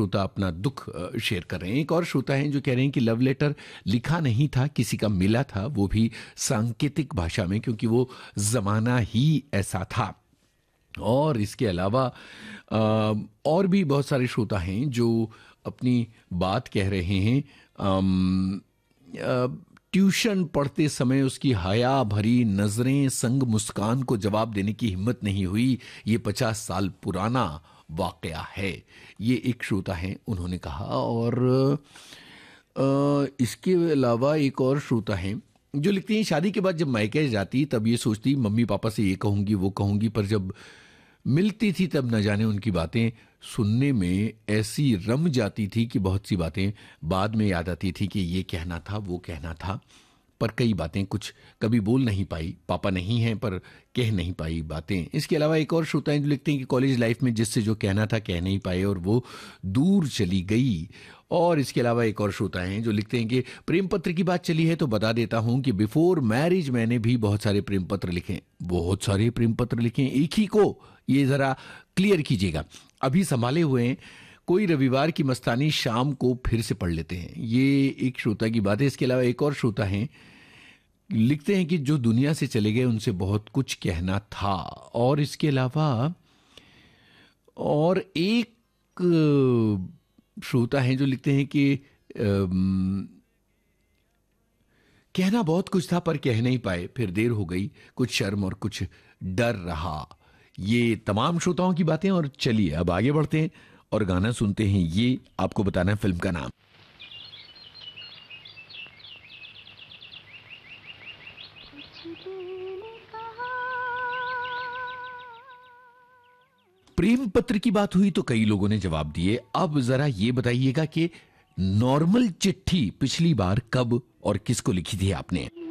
श्रोता अपना दुख शेयर कर रहे हैं। एक और श्रोता हैं जो कह रहे हैं कि लव लेटर लिखा नहीं था, किसी का मिला था, वो भी सांकेतिक भाषा में, क्योंकि वो जमाना ही ऐसा था। और इसके अलावा और भी बहुत सारे श्रोता हैं जो अपनी बात कह रहे हैं। ट्यूशन पढ़ते समय उसकी हया भरी नजरें संग मुस्कान को जवाब देने की हिम्मत नहीं हुई। ये 50 साल पुराना वाकया है, ये एक श्रोता हैं उन्होंने कहा। और इसके अलावा एक और श्रोता हैं जो लिखते हैं, शादी के बाद जब मायके जाती तब ये सोचती मम्मी पापा से ये कहूंगी वो कहूंगी, पर जब मिलती थी तब न जाने उनकी बातें सुनने में ऐसी रम जाती थी कि बहुत सी बातें बाद में याद आती थी कि ये कहना था वो कहना था, पर कई बातें कुछ कभी बोल नहीं पाई। पापा नहीं हैं पर कह नहीं पाई बातें। इसके अलावा एक और श्रोता हैं जो लिखते हैं कि कॉलेज लाइफ में जिससे जो कहना था कह नहीं पाए और वो दूर चली गई। और इसके अलावा एक और श्रोता हैं जो लिखते हैं कि प्रेम पत्र की बात चली है तो बता देता हूं कि बिफोर मैरिज मैंने भी बहुत सारे प्रेम पत्र लिखे। बहुत सारे प्रेम पत्र लिखे, एक ही को, ये जरा क्लियर कीजिएगा। अभी संभाले हुए हैं, कोई रविवार की मस्तानी शाम को फिर से पढ़ लेते हैं। ये एक श्रोता की बात है। इसके अलावा एक और श्रोता हैं लिखते हैं कि जो दुनिया से चले गए उनसे बहुत कुछ कहना था। और इसके अलावा और एक श्रोता हैं जो लिखते हैं कि कहना बहुत कुछ था पर कह नहीं पाए, फिर देर हो गई, कुछ शर्म और कुछ डर रहा। ये तमाम श्रोताओं की बातें। और चलिए अब आगे बढ़ते हैं और गाना सुनते हैं। ये आपको बताना है फिल्म का नाम। प्रेम पत्र की बात हुई तो कई लोगों ने जवाब दिए। अब जरा ये बताइएगा कि नॉर्मल चिट्ठी पिछली बार कब और किसको लिखी थी आपने?